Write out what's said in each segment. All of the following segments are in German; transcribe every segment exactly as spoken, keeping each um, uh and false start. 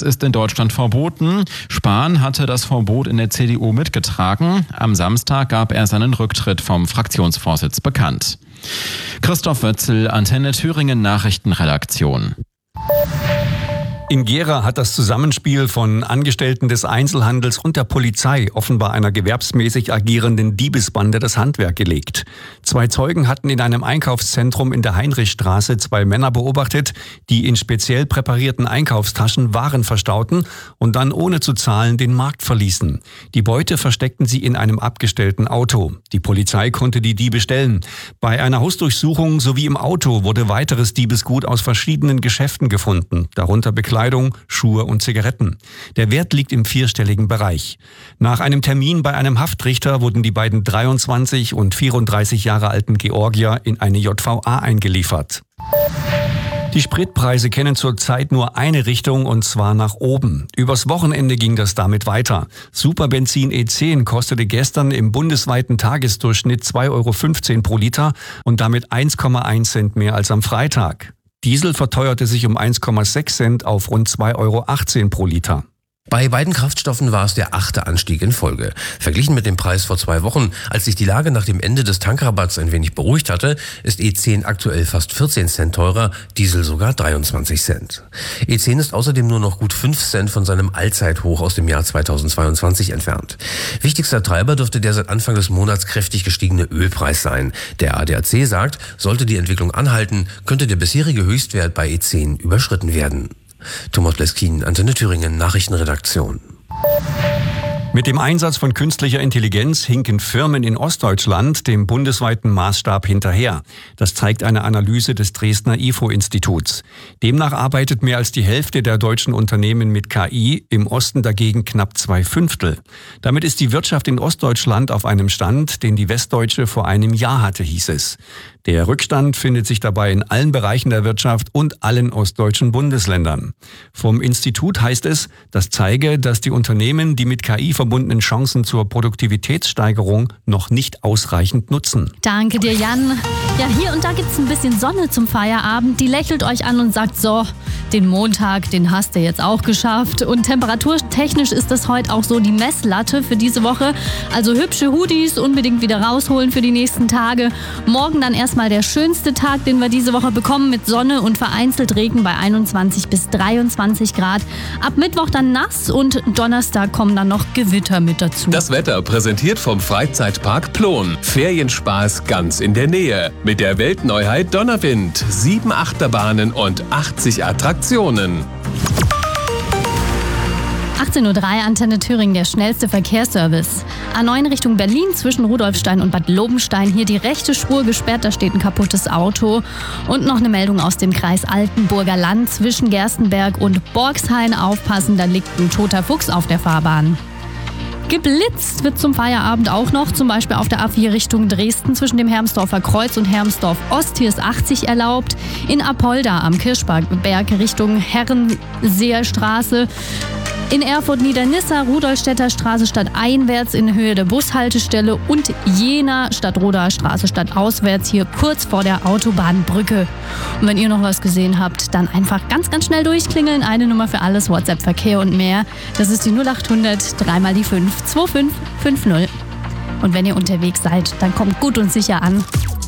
Gas ist in Deutschland verboten. Spahn hatte das Verbot in der C D U mitgetragen. Am Samstag gab er seinen Rücktritt vom Fraktionsvorsitz bekannt. Christoph Wötzel, Antenne Thüringen Nachrichtenredaktion. In Gera hat das Zusammenspiel von Angestellten des Einzelhandels und der Polizei offenbar einer gewerbsmäßig agierenden Diebesbande das Handwerk gelegt. Zwei Zeugen hatten in einem Einkaufszentrum in der Heinrichstraße zwei Männer beobachtet, die in speziell präparierten Einkaufstaschen Waren verstauten und dann ohne zu zahlen den Markt verließen. Die Beute versteckten sie in einem abgestellten Auto. Die Polizei konnte die Diebe stellen. Bei einer Hausdurchsuchung sowie im Auto wurde weiteres Diebesgut aus verschiedenen Geschäften gefunden, darunter Bekleidung, Schuhe und Zigaretten. Der Wert liegt im vierstelligen Bereich. Nach einem Termin bei einem Haftrichter wurden die beiden dreiundzwanzig und vierunddreißig Jahre alten Georgier in eine J V A eingeliefert. Die Spritpreise kennen zurzeit nur eine Richtung, und zwar nach oben. Übers Wochenende ging das damit weiter. Superbenzin E zehn kostete gestern im bundesweiten Tagesdurchschnitt zwei Euro fünfzehn pro Liter und damit eins Komma eins Cent mehr als am Freitag. Diesel verteuerte sich um eins Komma sechs Cent auf rund zwei Euro achtzehn pro Liter. Bei beiden Kraftstoffen war es der achte Anstieg in Folge. Verglichen mit dem Preis vor zwei Wochen, als sich die Lage nach dem Ende des Tankrabatts ein wenig beruhigt hatte, ist E zehn aktuell fast vierzehn Cent teurer, Diesel sogar dreiundzwanzig Cent. E zehn ist außerdem nur noch gut fünf Cent von seinem Allzeithoch aus dem Jahr zweitausendzweiundzwanzig entfernt. Wichtigster Treiber dürfte der seit Anfang des Monats kräftig gestiegene Ölpreis sein. Der A D A C sagt, sollte die Entwicklung anhalten, könnte der bisherige Höchstwert bei E zehn überschritten werden. Thomas Bleskin, Antenne Thüringen Nachrichtenredaktion. Mit dem Einsatz von künstlicher Intelligenz hinken Firmen in Ostdeutschland dem bundesweiten Maßstab hinterher. Das zeigt eine Analyse des Dresdner I F O-Instituts. Demnach arbeitet mehr als die Hälfte der deutschen Unternehmen mit K I, im Osten dagegen knapp zwei Fünftel. Damit ist die Wirtschaft in Ostdeutschland auf einem Stand, den die Westdeutsche vor einem Jahr hatte, hieß es. Der Rückstand findet sich dabei in allen Bereichen der Wirtschaft und allen ostdeutschen Bundesländern. Vom Institut heißt es, das zeige, dass die Unternehmen die mit K I verbundenen Chancen zur Produktivitätssteigerung noch nicht ausreichend nutzen. Danke dir, Jan. Ja, hier und da gibt's ein bisschen Sonne zum Feierabend. Die lächelt euch an und sagt so, den Montag, den hast du jetzt auch geschafft. Und temperaturtechnisch ist das heute auch so die Messlatte für diese Woche. Also hübsche Hoodies unbedingt wieder rausholen für die nächsten Tage. Morgen dann erstmal der schönste Tag, den wir diese Woche bekommen, mit Sonne und vereinzelt Regen bei einundzwanzig bis dreiundzwanzig Grad. Ab Mittwoch dann nass und Donnerstag kommen dann noch Gewitter mit dazu. Das Wetter präsentiert vom Freizeitpark Plon. Ferienspaß ganz in der Nähe. Mit der Weltneuheit Donnerwind. Sieben Achterbahnen und achtzig Attraktionen. achtzehn Uhr drei, Antenne Thüringen, der schnellste Verkehrsservice. A neun Richtung Berlin zwischen Rudolfstein und Bad Lobenstein. Hier die rechte Spur gesperrt, da steht ein kaputtes Auto. Und noch eine Meldung aus dem Kreis Altenburger Land zwischen Gerstenberg und Borgshain. Aufpassen, da liegt ein toter Fuchs auf der Fahrbahn. Geblitzt wird zum Feierabend auch noch, zum Beispiel auf der A vier Richtung Dresden zwischen dem Hermsdorfer Kreuz und Hermsdorf Ost. Hier ist achtzig erlaubt. In Apolda am Kirschberg Richtung Herrenseerstraße. In Erfurt-Niedernissa, Rudolstädter Straße stadteinwärts in Höhe der Bushaltestelle und Jena Stadtroder Straße stadtauswärts hier kurz vor der Autobahnbrücke. Und wenn ihr noch was gesehen habt, dann einfach ganz, ganz schnell durchklingeln. Eine Nummer für alles, WhatsApp, Verkehr und mehr. Das ist die null acht hundert, drei mal die fünf, zwei fünf fünf null. Und wenn ihr unterwegs seid, dann kommt gut und sicher an.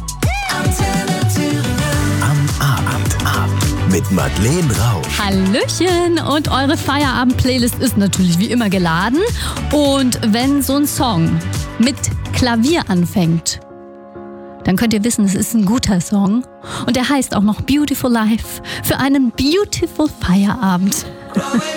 Am Abend ab mit Madeleine Rausch. Hallöchen, und eure Feierabend-Playlist ist natürlich wie immer geladen. Und wenn so ein Song mit Klavier anfängt, dann könnt ihr wissen, es ist ein guter Song. Und der heißt auch noch Beautiful Life für einen Beautiful Feierabend.